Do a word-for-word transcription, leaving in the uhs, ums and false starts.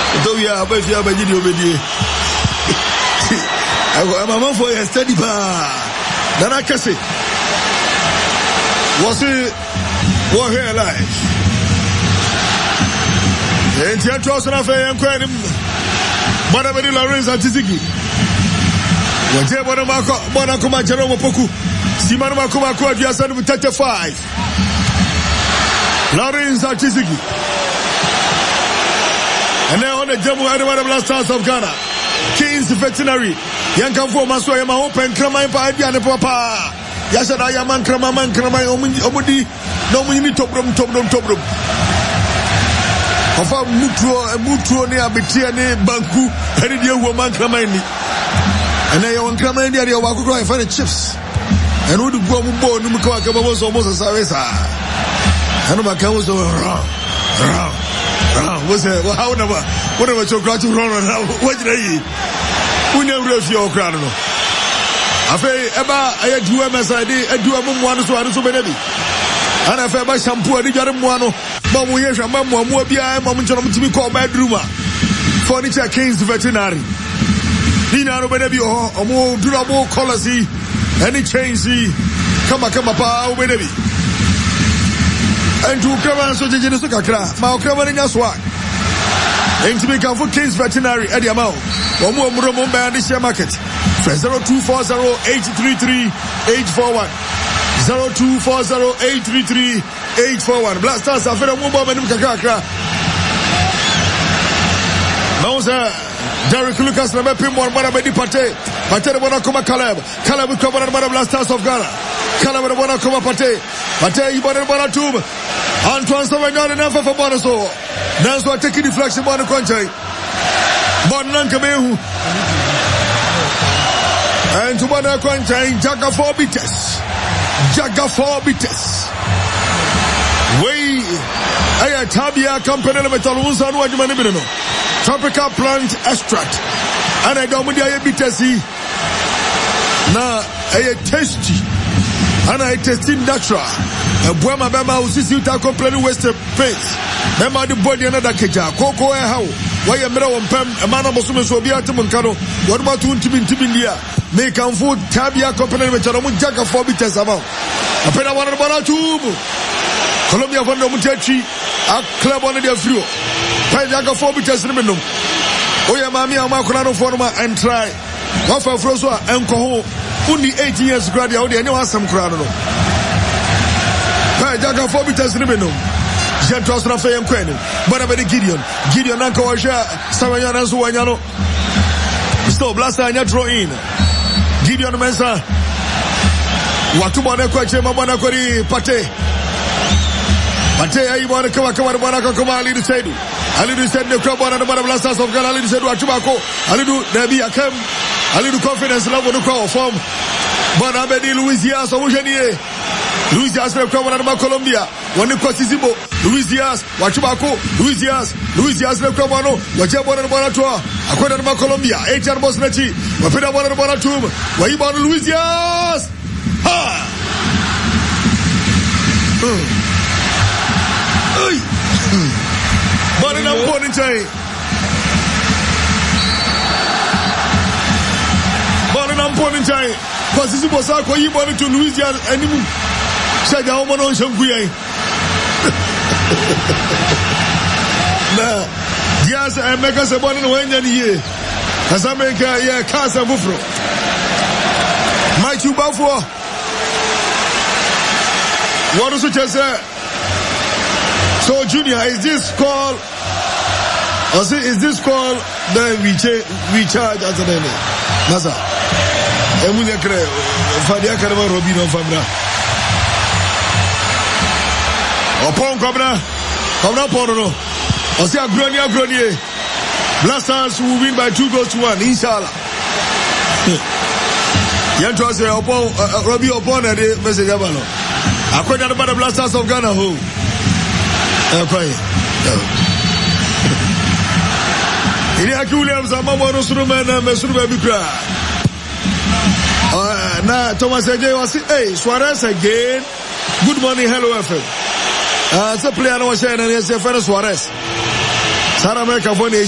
Do we are but you are Bajidi Obedi. I'm a man for a steady bar. Then I can say, was it war here life? And you trust enough and credit. But I'm a Lawrence Atiziki. Whatever Monacoma Jerome Poku, Simon Makuma Quadia San with thirty-five. Lawrence Atiziki. And now on the Jammu Adamada Blasters of Ghana, Kings Veterinary, Yankan for Masway, my open Kramai Padiana Papa, Yasada Yaman Kramaman Kramai Omudi, no Mini Toprum Toprum Toprum. Of a Mutro, a Mutro near Betiane, Banku, Heridia Woman Kramani. And I want Kramani, I walk around for the chips. And would go born Numaka was almost a Savesa. And my car was wrong. Wrong. Was it? Well, how never, whatever your crowd to run around? What did I? We never refuse your crowd. I say, Eba, I do M S I D, I do a mum one so I do so many. And I feel by shampoo, I did a muano, Mamu Yasha, Mamu, Mobia, Mamu to be called bedroom. Furniture Kings Veterinary. Nina, Benebi, or more durable colors, any change, come a come up, Benebi. And to come and so Jenny Sukakra, Malcraven in Aswak. And to become for Kings Veterinary at the amount. One more Murumba and the market. For zero two four zero eight three three eight four one. zero two four zero eight three three eight four one. Blasters are very mobile and Kakakra. Mauser, Derek Lucas, never pin one, but I made the Pate. Pate, the one come Caleb. Caleb will cover the Blasters of Ghana. Caleb, the one come Pate. Pate, you bought a Bonatube. Antoine Savagnon enough for Bonaso. That's why taking the flexion on the country. Bonankamehu. And to Bona country, Jaga four bitters. Jaga four bitters. Way. I Tabia company metalus and what you manibino. Tropical plant extract. And I don't mean I bitters. Now, I tasty. And I tasting natural. A Buama Bama who sees you to complain Western face. Remember the body another Keja, Coco, how? Why a mirror on Pem, a man of Muslims will be at Moncano. What about two Tibin Tibindia? Make and food, Tabia company with Jaramun Jacka for bitters about. A penna one about two. Columbia von the Mutechi, a club on the flu. Pajaka for bitters in the minimum. Oh, yeah, Mammy, I'm a forma and try. What for Froswa and Coho? Only eighteen years graduate, I know some crowd. Jaga four bitters in the minimum. Jen Trust Rafael and Quentin. But I'm a Gideon. Gideon Uncle Washa, Savanyana Suanyano. Still Blaster and Yatro in. Gideon Mensa. Watubana Quache, Mamana Quari, Pate. Pate, I want to come up with Banaka Komali to say. I little said the crowd on the Mother Blasters of Galali said Wachubako. I little Debbie Akem. I little confidence love on the crowd form. But I'm a Louisiana, so Luis Diaz from Colombia. One Quasibo, Luis Diaz, Wachubako, Luis Diaz, Luis Diaz from Cobano, Wajabon and Bonatua, according to Colombia, H R Bosnachi, Wapida one and Bonatum, Waibon Luis Diaz. Ha! But in a morning time. But in a morning time. Quasibo Sako, you wanted to Luis Diaz and said the woman on some queer. Yes, I make us a bonnet when you're here. As I make a casa buffalo. My two buffalo. What is it just say? So, Junior, is this call? Or say, is this call then we charge we charge as a name? Nasa. Emunya kre. Fadia karama Robino Fabra. Upon Cobra, Cobra Poro, Osia Gronia Gronier. Blasters will win by two goals to one, inshallah. Yantos upon Robbie upon a message. I quite about the Blasters of Ghana. Who? I'm crying. Iliaki Williams, I'm a Monosuman and Mesura Bikra. Now, Thomas Ajay was hey, Suarez again. Good morning, hello, F M. Uh, it's a player I was saying, and it's a friend of Suarez. South America for the